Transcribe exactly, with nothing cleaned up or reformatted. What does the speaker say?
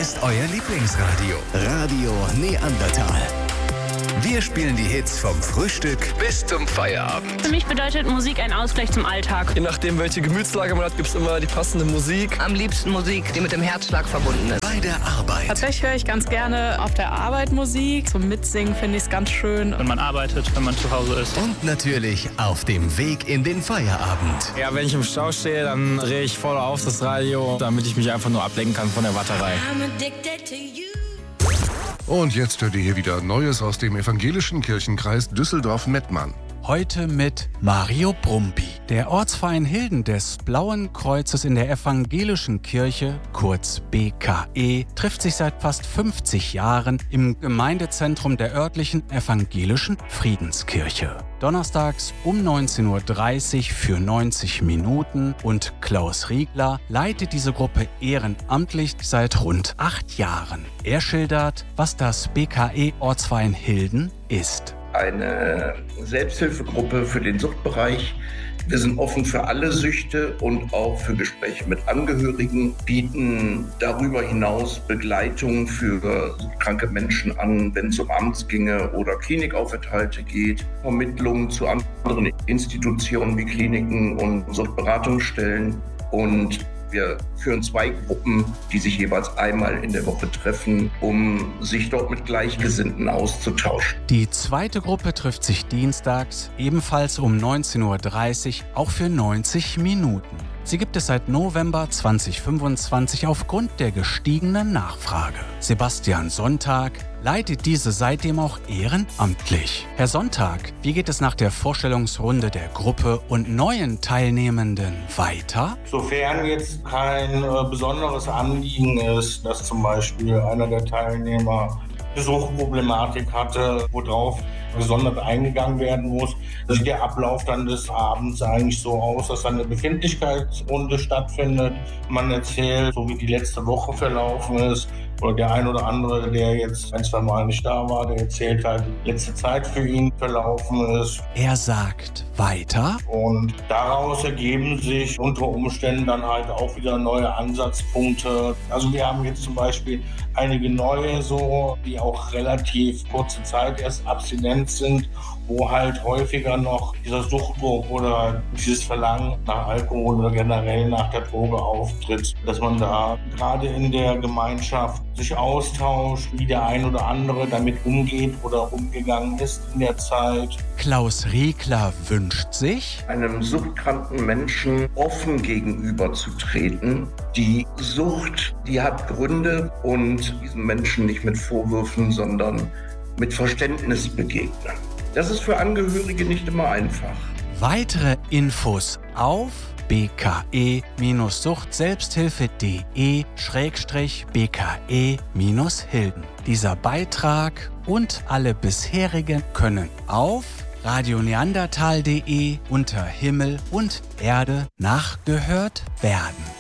ist euer Lieblingsradio. Radio Neandertal. Wir spielen die Hits vom Frühstück bis zum Feierabend. Für mich bedeutet Musik ein Ausgleich zum Alltag. Je nachdem, welche Gemütslage man hat, gibt es immer die passende Musik. Am liebsten Musik, die mit dem Herzschlag verbunden ist. Bei der Arbeit. Tatsächlich höre ich ganz gerne auf der Arbeit Musik. Zum Mitsingen finde ich es ganz schön. Wenn man arbeitet, wenn man zu Hause ist. Und natürlich auf dem Weg in den Feierabend. Ja, wenn ich im Stau stehe, dann drehe ich voll auf das Radio, damit ich mich einfach nur ablenken kann von der Warterei. Und jetzt hört ihr hier wieder Neues aus dem evangelischen Kirchenkreis Düsseldorf-Mettmann. Heute mit Mario Brumpi. Der Ortsverein Hilden des Blauen Kreuzes in der evangelischen Kirche, kurz B K E, trifft sich seit fast fünfzig Jahren im Gemeindezentrum der örtlichen evangelischen Friedenskirche. Donnerstags um neunzehn Uhr dreißig für neunzig Minuten und Klaus Riegler leitet diese Gruppe ehrenamtlich seit rund acht Jahren. Er schildert, was das B K E-Ortsverein Hilden ist. Eine Selbsthilfegruppe für den Suchtbereich. Wir sind offen für alle Süchte und auch für Gespräche mit Angehörigen, bieten darüber hinaus Begleitung für kranke Menschen an, wenn es um Amtsgänge oder Klinikaufenthalte geht, Vermittlungen zu anderen Institutionen wie Kliniken und Suchtberatungsstellen. Und wir führen zwei Gruppen, die sich jeweils einmal in der Woche treffen, um sich dort mit Gleichgesinnten auszutauschen. Die zweite Gruppe trifft sich dienstags, ebenfalls um neunzehn Uhr dreißig, auch für neunzig Minuten. Sie gibt es seit November zweitausendfünfundzwanzig aufgrund der gestiegenen Nachfrage. Sebastian Sonntag leitet diese seitdem auch ehrenamtlich. Herr Sonntag, wie geht es nach der Vorstellungsrunde der Gruppe und neuen Teilnehmenden weiter? Sofern jetzt kein äh, besonderes Anliegen ist, dass zum Beispiel einer der Teilnehmer eine Suchtproblematik hatte, worauf gesondert eingegangen werden muss, sieht der Ablauf dann des Abends eigentlich so aus, dass dann eine Befindlichkeitsrunde stattfindet. Man erzählt, so wie die letzte Woche verlaufen ist, oder der ein oder andere, der jetzt ein, zwei Mal nicht da war, der erzählt halt, wie letzte Zeit für ihn verlaufen ist. Er sagt weiter. Und daraus ergeben sich unter Umständen dann halt auch wieder neue Ansatzpunkte. Also wir haben jetzt zum Beispiel einige neue so, die auch relativ kurze Zeit erst abstinent sind, wo halt häufiger noch dieser Suchtdruck oder dieses Verlangen nach Alkohol oder generell nach der Droge auftritt. Dass man da gerade in der Gemeinschaft sich austauscht, wie der ein oder andere damit umgeht oder umgegangen ist in der Zeit. Klaus Riegler wünscht sich, einem suchtkranken Menschen offen gegenüberzutreten. Die Sucht, die hat Gründe und diesen Menschen nicht mit Vorwürfen, sondern mit Verständnis begegnen. Das ist für Angehörige nicht immer einfach. Weitere Infos auf b k e sucht selbsthilfe punkt de schrägstrich b k e Hilden. Dieser Beitrag und alle bisherigen können auf radioneandertal punkt de unter Himmel und Erde nachgehört werden.